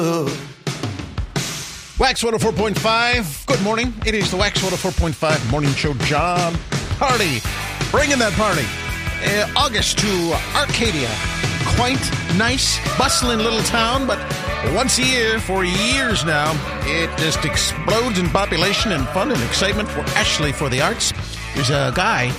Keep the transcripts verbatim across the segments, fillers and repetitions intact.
Wax one oh four point five. Good morning. It is the Wax one oh four point five Morning Show Job Party. Bringing that party. Uh, August to Arcadia. Quaint, nice, bustling little town, but once a year for years now, it just explodes in population and fun and excitement for Ashley for the Arts. There's a guy,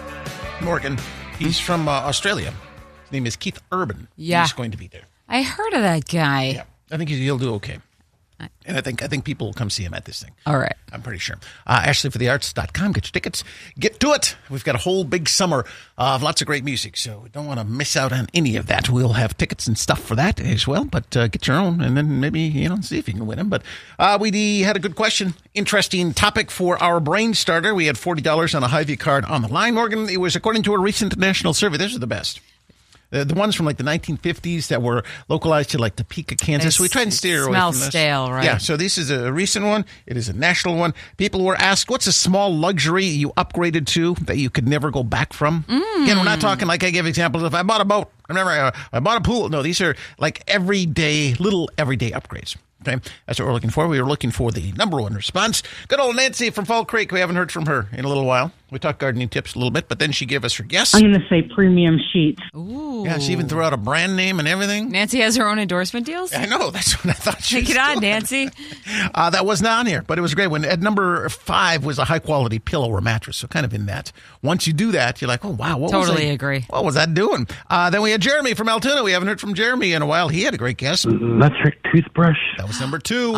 Morgan. He's from uh, Australia. His name is Keith Urban. Yeah. He's going to be there. I heard of that guy. Yeah. I think he'll do okay. And I think I think people will come see him at this thing. All right. I'm pretty sure. Uh, Ashley for the Arts dot com. Get your tickets. Get to it. We've got a whole big summer of lots of great music, so we don't want to miss out on any of that. We'll have tickets and stuff for that as well, but uh, get your own, and then maybe, you know, see if you can win them. But uh, we had a good question. Interesting topic for our brain starter. We had forty dollars on a Hy-Vee card on the line, Morgan. It was according to a recent national survey. These are the best. The, the ones from like the nineteen fifties that were localized to like Topeka, Kansas. So we try and steer away from this. Smells stale, right? Yeah, so this is a recent one. It is a national one. People were asked, what's a small luxury you upgraded to that you could never go back from? Mm. Again, we're not talking like I give examples. If I bought a boat, I never, uh, I bought a pool. No, these are like everyday, little everyday upgrades. Okay, that's what we're looking for. We were looking for the number one response. Good old Nancy from Fall Creek. We haven't heard from her in a little while. We talked gardening tips a little bit, but then she gave us her guess. I'm going to say premium sheets. Ooh. Yeah, she even threw out a brand name and everything. Nancy has her own endorsement deals? I know. That's what I thought she Take was it on, doing. Nancy. Uh, that was not on here, but it was a great one. At number five was a high-quality pillow or mattress, so kind of in that. Once you do that, you're like, oh, wow. What totally was I, agree. What was that doing? Uh, then we had Jeremy from Altoona. We haven't heard from Jeremy in a while. He had a great guess. Electric toothbrush. That was number two.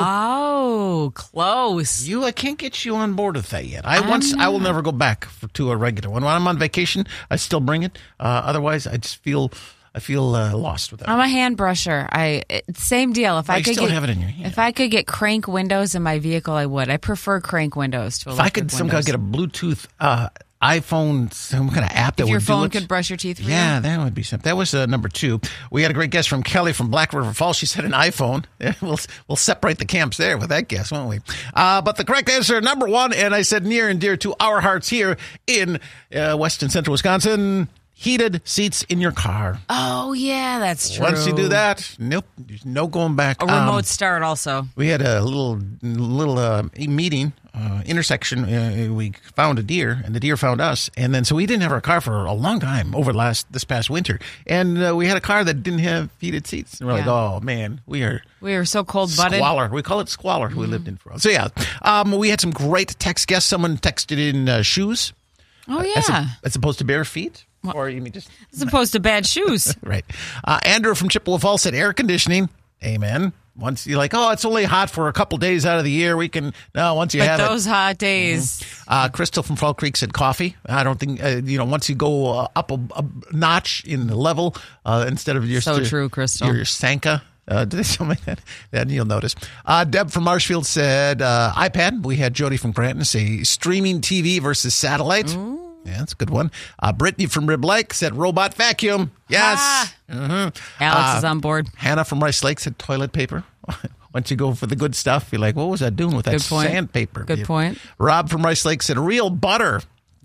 Oh, close. You, I can't get you on board with that yet. I once, I will never go back for, to a regular one. When I'm on vacation, I still bring it. Uh, otherwise, I just feel, I feel uh, lost with that. I'm a hand brusher. I it, same deal. If Oh, I you could still get, have it in your hand. If I could get crank windows in my vehicle, I would. I prefer crank windows to If electric I could somehow windows. get a Bluetooth uh, iPhone, some kind of app that If would your do phone it. could brush your teeth for Yeah, you. that would be something. That was uh, number two. We had a great guest from Kelly from Black River Falls. She said an iPhone. we'll we'll separate the camps there with that guess, won't we? Uh, but the correct answer, number one, and I said near and dear to our hearts here in uh, West and Central Wisconsin, heated seats in your car. Oh, yeah, that's true. Once you do that, nope, there's no going back. A remote Um, start also. we had a little little uh, meeting, uh, intersection. Uh, we found a deer, and the deer found us. And then, so we didn't have our car for a long time over last this past winter. And uh, we had a car that didn't have heated seats. And we're like, Yeah. oh, man, we are We were so cold-blooded. squalor. We call it squalor. We lived in for a while. So, yeah, um, we had some great text guests. Someone texted in uh, shoes. Oh, yeah. As, a, as opposed to bare feet. Or you mean just... As opposed to bad shoes. Right. Uh, Andrew from Chippewa Falls said air conditioning. Amen. Once you're like, oh, it's only hot for a couple days out of the year. We can, no, once you But have those it. hot days. Uh, Crystal from Fall Creek said coffee. I don't think, uh, you know, once you go uh, up a, a notch in the level, uh, instead of your, So st- true, Crystal. your, your Sanka. Uh, did they something like that? Then you'll notice. Uh, Deb from Marshfield said uh, iPad. We had Jody from Granton say streaming T V versus satellite. Ooh. Yeah, that's a good one. Uh, Brittany from Rib Lake said robot vacuum. Yes. Ah. Mm-hmm. Alex Uh, is on board. Hannah from Rice Lake said toilet paper. Once you go for the good stuff, you're like, what was I doing with that Good point. sandpaper? Good You- point. Rob from Rice Lake said real butter.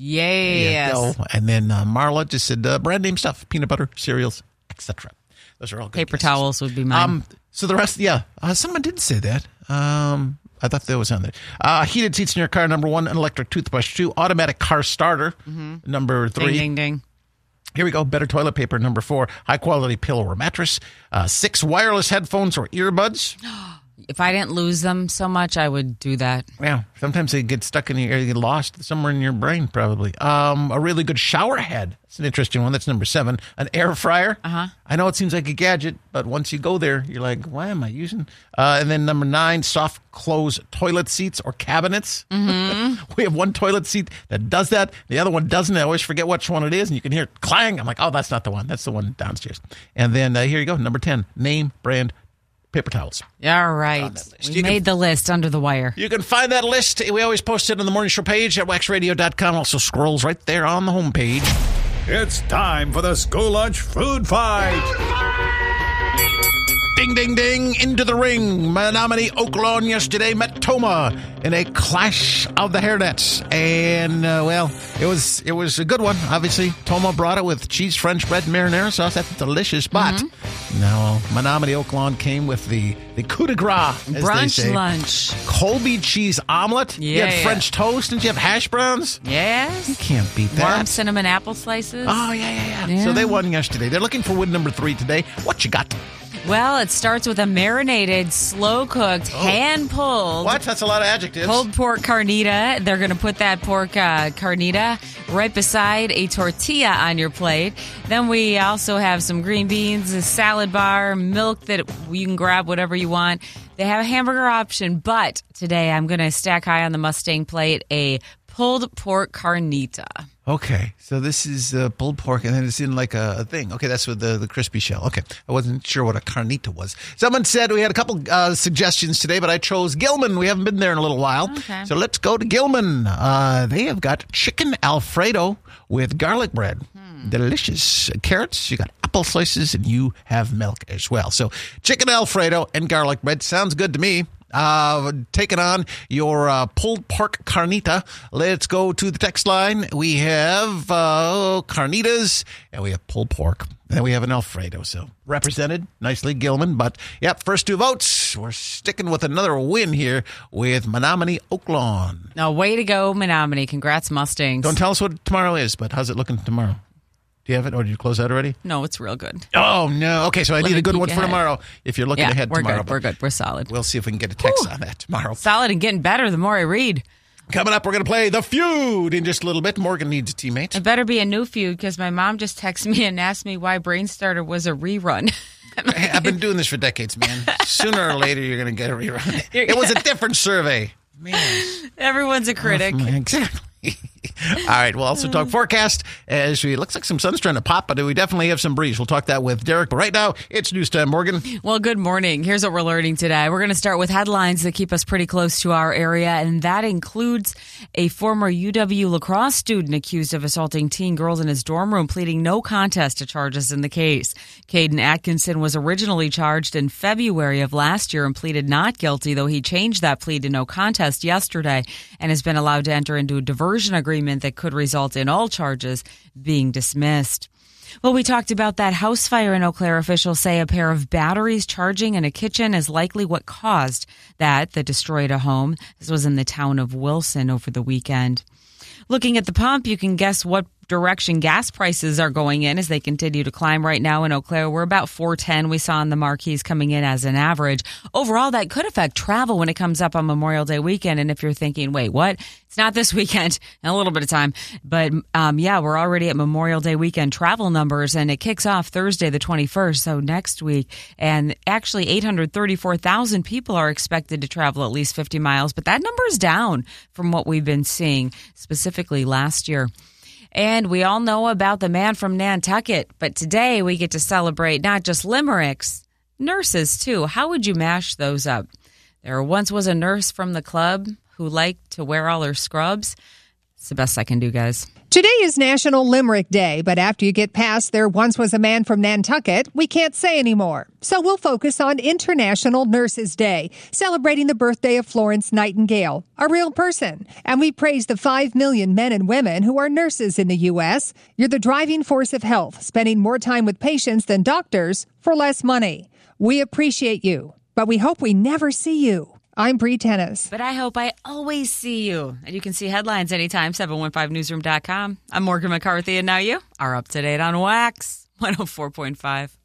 Yes. Yeah, no. And then uh, Marla just said uh, brand name stuff, peanut butter, cereals, et cetera. Those are all good Paper guesses. towels would be mine. Um, so the rest, yeah, uh, someone did say that. Um, I thought that was on there. Uh, heated seats in your car, number one. An electric toothbrush, two. Automatic car starter, number three. Ding, ding, ding. Here we go. Better toilet paper, number four. High quality pillow or mattress. Uh, six. Wireless headphones or earbuds. If I didn't lose them so much, I would do that. Yeah, sometimes they get stuck in your, they get lost somewhere in your brain, probably. Um, a really good shower head. It's an interesting one. That's number seven. An air fryer. Uh-huh. I know it seems like a gadget, but once you go there, you're like, why am I using? Uh, and then number nine, soft close toilet seats or cabinets. Mm-hmm. We have one toilet seat that does that. The other one doesn't. I always forget which one it is, and you can hear it clang. I'm like, oh, that's not the one. That's the one downstairs. And then uh, here you go. Number ten, name brand paper towels. All right. We You made can- the list under the wire. You can find that list. We always post it on the morning show page at wax radio dot com. Also scrolls right there on the homepage. It's time for the school lunch food fight. Ding, ding, ding, into the ring. Menominee Oaklawn yesterday met Tomah in a clash of the hairnets. And, uh, well, it was it was a good one, obviously. Tomah brought it with cheese, French bread, marinara sauce. That's delicious. But mm-hmm. no, Menominee Oaklawn came with the, the coup de grace, as brunch they say. lunch. Colby cheese omelet. Yeah, you had yeah. French toast. Didn't you have hash browns? Yes. You can't beat that. Warm cinnamon apple slices. Oh, yeah, yeah, yeah, yeah. So they won yesterday. They're looking for win number three today. What you got? Well, it starts with a marinated, slow-cooked, Oh. hand-pulled. What? That's a lot of adjectives. Pulled pork carnita. They're going to put that pork uh, carnita right beside a tortilla on your plate. Then we also have some green beans, a salad bar, milk that you can grab whatever you want. They have a hamburger option, but today I'm going to stack high on the Mustang plate a pulled pork carnita. Okay, so this is uh, pulled pork, and then it's in like a, a thing. Okay, that's with the, the crispy shell. Okay, I wasn't sure what a carnita was. Someone said we had a couple uh, suggestions today, but I chose Gilman. We haven't been there in a little while. Okay. So let's go to Gilman. Uh, they have got chicken Alfredo with garlic bread. Hmm. Delicious. Carrots, you got apple slices, and you have milk as well. So chicken Alfredo and garlic bread sounds good to me. Uh, taking on your uh, pulled pork carnita. Let's go to the text line. We have uh, carnitas and we have pulled pork. And we have an Alfredo. So represented nicely, Gilman. But, yep, first two votes. We're sticking with another win here with Menominee Oaklawn. Now, way to go, Menominee. Congrats, Mustangs. Don't tell us what tomorrow is, but how's it looking tomorrow? Do you have it, or did you close out already? No, it's real good. Oh, no. Okay, so I Let need me a good peek one for ahead. tomorrow if you're looking Yeah, ahead we're tomorrow. good. We're good. We're solid. We'll see if we can get a text Whew. on that tomorrow. Solid and getting better the more I read. Coming up, we're going to play The Feud in just a little bit. Morgan needs a teammate. It better be a new feud because my mom just texted me and asked me why Brainstarter was a rerun. Hey, I've been doing this for decades, man. Sooner or later, you're going to get a rerun. It was a different survey. Man. Everyone's a critic. Oh, exactly. All right, we'll also talk forecast as we looks like some sun's trying to pop, but we definitely have some breeze. We'll talk that with Derek, but right now it's news time, Morgan. Well, good morning. Here's what we're learning today. We're going to start with headlines that keep us pretty close to our area, and that includes a former U W lacrosse student accused of assaulting teen girls in his dorm room, pleading no contest to charges in the case. Caden Atkinson was originally charged in February of last year and pleaded not guilty, though he changed that plea to no contest yesterday and has been allowed to enter into a diversion agreement that could result in all charges being dismissed. Well, we talked about that house fire in Eau Claire. Officials say a pair of batteries charging in a kitchen is likely what caused that, that destroyed a home. This was in the town of Wilson over the weekend. Looking at the pump, you can guess what direction gas prices are going in as they continue to climb. Right now in Eau Claire, we're about four ten. We saw in the marquees coming in as an average. Overall, that could affect travel when it comes up on Memorial Day weekend. And if you're thinking, wait, what? It's not this weekend, in a little bit of time. But um, yeah, we're already at Memorial Day weekend travel numbers, and it kicks off Thursday the twenty-first, so next week. And actually, eight hundred thirty-four thousand people are expected to travel at least fifty miles. But that number is down from what we've been seeing, specifically last year. And we all know about the man from Nantucket, but today we get to celebrate not just limericks, nurses too. How would you mash those up? There once was a nurse from the club who liked to wear all her scrubs. It's the best I can do, guys. Today is National Limerick Day, but after you get past there once was a man from Nantucket, we can't say anymore. So we'll focus on International Nurses Day, celebrating the birthday of Florence Nightingale, a real person. And we praise the five million men and women who are nurses in the U S. You're the driving force of health, spending more time with patients than doctors for less money. We appreciate you, but we hope we never see you. I'm Bree Tennis. But I hope I always see you. And you can see headlines anytime, seven one five newsroom dot com. I'm Morgan McCarthy, and now you are up to date on Wax one oh four point five.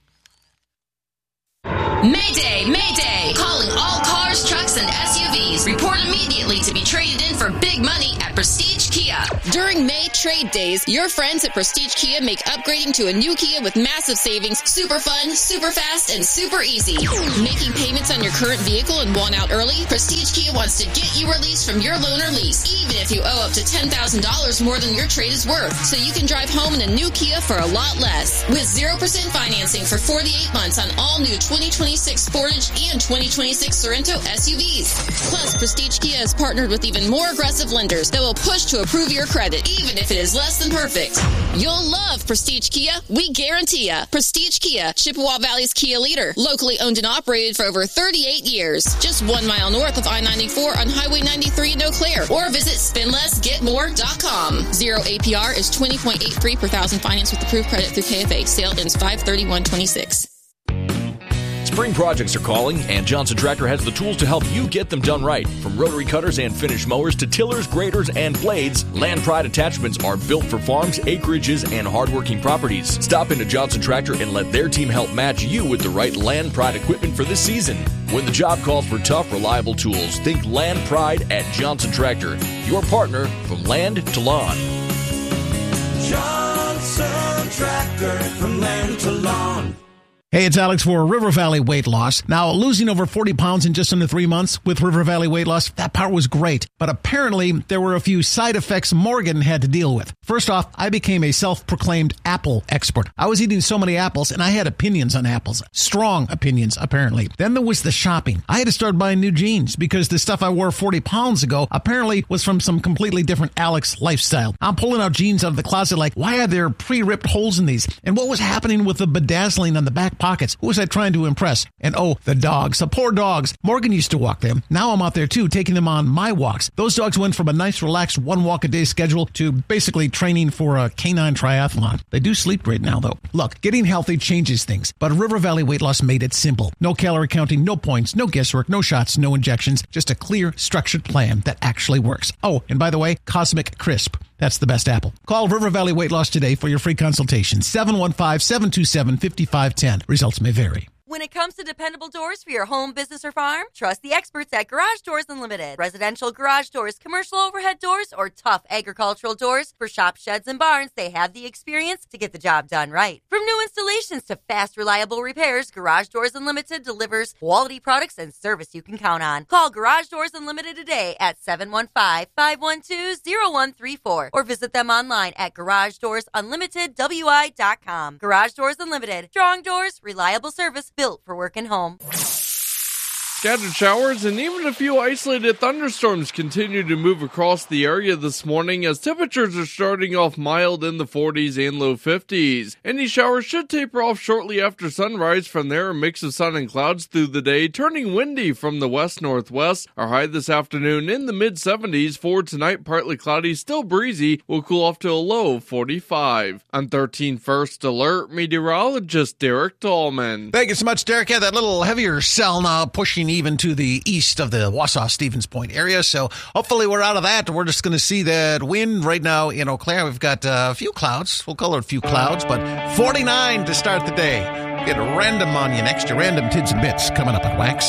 Mayday, Mayday! Calling all cars, trucks, and S U Vs. Report immediately to be traded in for big money at Prestige Kia. During May Trade Days, your friends at Prestige Kia make upgrading to a new Kia with massive savings super fun, super fast, and super easy. Making payments on your current vehicle and want out early? Prestige Kia wants to get you released from your loan or lease, even if you owe up to ten thousand dollars more than your trade is worth, so you can drive home in a new Kia for a lot less. With zero percent financing for forty-eight months on all new twenty twenty-six Sportage and twenty twenty-six Sorento S U Vs. Plus, Prestige Kia has partnered with even more aggressive lenders that will push to approve your credit, even if it is less than perfect. You'll love Prestige Kia. We guarantee ya. Prestige Kia, Chippewa Valley's Kia leader. Locally owned and operated for over thirty-eight years. Just one mile north of I ninety-four on Highway ninety-three in Eau Claire. Or visit spend less get more dot com. Zero A P R is twenty point eight three per thousand finance with approved credit through K F A. Sale ends five thirty-one twenty-six. Spring projects are calling, and Johnson Tractor has the tools to help you get them done right. From rotary cutters and finish mowers to tillers, graders, and blades, Land Pride attachments are built for farms, acreages, and hardworking properties. Stop into Johnson Tractor and let their team help match you with the right Land Pride equipment for this season. When the job calls for tough, reliable tools, think Land Pride at Johnson Tractor. Your partner from land to lawn. Johnson Tractor, from land to lawn. Hey, it's Alex for River Valley Weight Loss. Now, losing over forty pounds in just under three months with River Valley Weight Loss, that part was great. But apparently, there were a few side effects Morgan had to deal with. First off, I became a self-proclaimed apple expert. I was eating so many apples, and I had opinions on apples. Strong opinions, apparently. Then there was the shopping. I had to start buying new jeans because the stuff I wore forty pounds ago apparently was from some completely different Alex lifestyle. I'm pulling out jeans out of the closet like, why are there pre-ripped holes in these? And what was happening with the bedazzling on the back pockets? Who was I trying to impress? And oh, the dogs, the poor dogs. Morgan used to walk them. Now I'm out there too, taking them on my walks. Those dogs went from a nice, relaxed one walk a day schedule to basically training for a canine triathlon. They do sleep great now, though. Look, getting healthy changes things, but River Valley Weight Loss made it simple. No calorie counting, no points, no guesswork, no shots, no injections, just a clear, structured plan that actually works. Oh, and by the way, Cosmic Crisp. That's the best apple. Call River Valley Weight Loss today for your free consultation. seven one five, seven two seven, five five one zero. Results may vary. When it comes to dependable doors for your home, business, or farm, trust the experts at Garage Doors Unlimited. Residential garage doors, commercial overhead doors, or tough agricultural doors for shops, sheds, and barns, they have the experience to get the job done right. From new installations to fast, reliable repairs, Garage Doors Unlimited delivers quality products and service you can count on. Call Garage Doors Unlimited today at seven one five, five one two, zero one three four or visit them online at garage doors unlimited w i dot com. Garage Doors Unlimited. Strong doors, reliable service, built for work and home. Scattered showers and even a few isolated thunderstorms continue to move across the area this morning as temperatures are starting off mild in the forties and low fifties. Any showers should taper off shortly after sunrise. From there, a mix of sun and clouds through the day, turning windy from the west-northwest. Our high this afternoon in the mid-seventies. For tonight, partly cloudy, still breezy. Will cool off to a low of forty-five. On thirteen First Alert, meteorologist Derek Tallman. Thank you so much, Derek. Yeah, that little heavier cell now pushing even to the east of the Wausau-Stevens Point area. So hopefully we're out of that. We're just going to see that wind right now in Eau Claire. We've got uh, a few clouds. We'll call it a few clouds, but forty-nine to start the day. Get a random on you next. Your random tids and bits coming up at Wax.